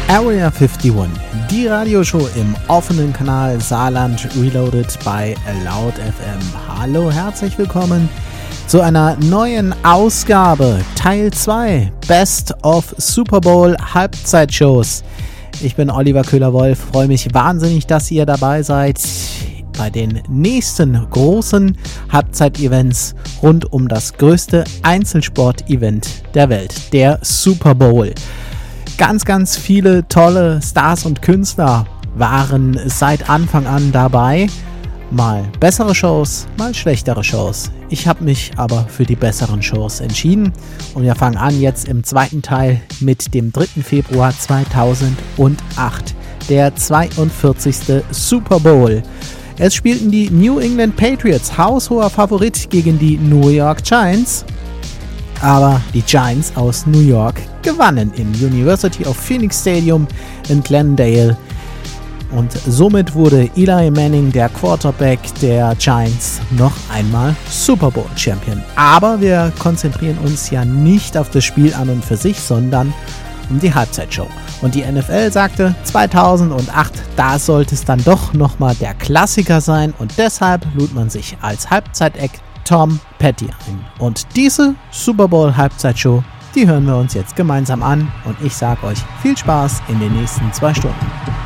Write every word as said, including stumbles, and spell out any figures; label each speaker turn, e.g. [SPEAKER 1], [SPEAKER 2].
[SPEAKER 1] Area einundfünfzig, die Radioshow im offenen Kanal Saarland Reloaded bei Loud F M. Hallo, herzlich willkommen zu einer neuen Ausgabe, Teil zwei, Best of Super Bowl Halbzeitshows. Ich bin Oliver Köhler-Wolf, freue mich wahnsinnig, dass ihr dabei seid bei den nächsten großen Halbzeitevents rund um das größte Einzelsport-Event der Welt, der Super Bowl. Ganz, ganz viele tolle Stars und Künstler waren seit Anfang an dabei. Mal bessere Shows, mal schlechtere Shows. Ich habe mich aber für die besseren Shows entschieden. Und wir fangen an jetzt im zweiten Teil mit dem dritten Februar zweitausendacht, der zweiundvierzigste Super Bowl. Es spielten die New England Patriots, haushoher Favorit, gegen die New York Giants. Aber die Giants aus New York gewannen im University of Phoenix Stadium in Glendale. Und somit wurde Eli Manning, der Quarterback der Giants, noch einmal Super Bowl Champion. Aber wir konzentrieren uns ja nicht auf das Spiel an und für sich, sondern um die Halbzeitshow. Und die N F L sagte, zweitausendacht, da sollte es dann doch nochmal der Klassiker sein. Und deshalb lud man sich als Halbzeiteck Tom Petty ein. Und diese Super Bowl Halbzeitshow, die hören wir uns jetzt gemeinsam an. Und ich sage euch viel Spaß in den nächsten zwei Stunden.